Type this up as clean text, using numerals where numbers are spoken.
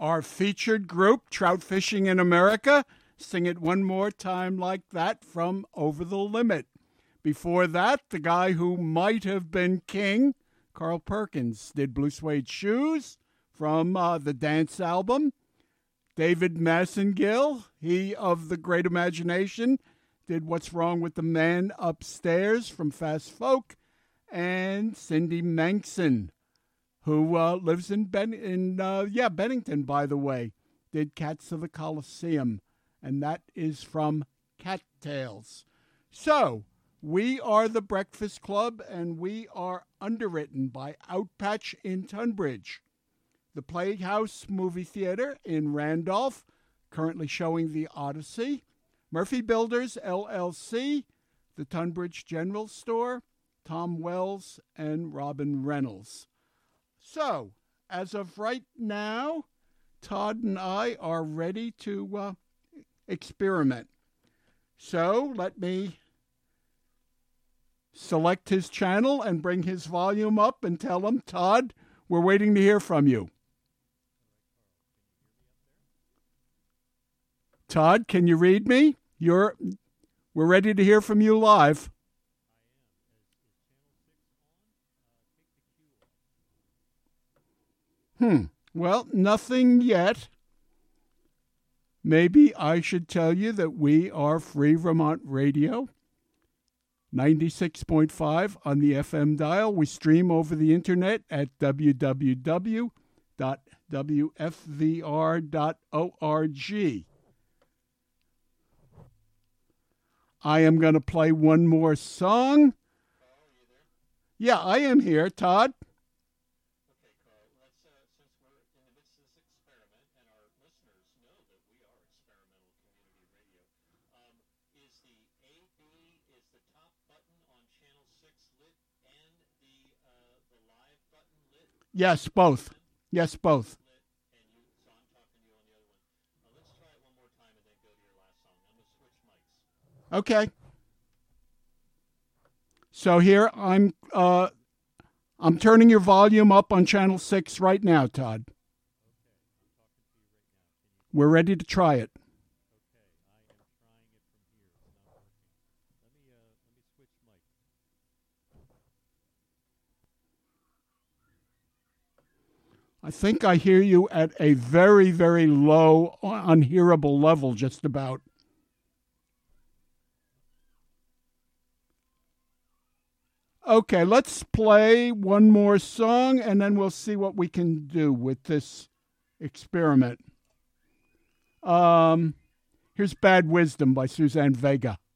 Our featured group, Trout Fishing in America, Sing It One More Time Like That from Over the Limit. Before that, the guy who might have been king, Carl Perkins, did Blue Suede Shoes from the Dance album. David Massengill, he of the Great Imagination, did What's Wrong with the Man Upstairs from Fast Folk. And Cindy Manxon, who lives in Bennington, by the way, did Cats of the Coliseum, and that is from Cattails. So, we are the Breakfast Club, and we are underwritten by Outpatch in Tunbridge, the Playhouse Movie Theater in Randolph, currently showing The Odyssey, Murphy Builders, LLC, the Tunbridge General Store, Tom Wells, and Robin Reynolds. So, as of right now, Todd and I are ready to experiment. So, let me select his channel and bring his volume up and tell him, Todd, we're waiting to hear from you. Todd, can you read me? We're ready to hear from you live. Well, nothing yet. Maybe I should tell you that we are Free Vermont Radio, 96.5 on the FM dial. We stream over the internet at www.wfvr.org. I am going to play one more song. Yeah, I am here, Todd. Yes, both. Yes, both. Okay. So here I'm turning your volume up on channel 6 right now, Todd. We're ready to try it. I think I hear you at a very, very low, unhearable level, just about. Okay, let's play one more song, and then we'll see what we can do with this experiment. Here's Bad Wisdom by Suzanne Vega.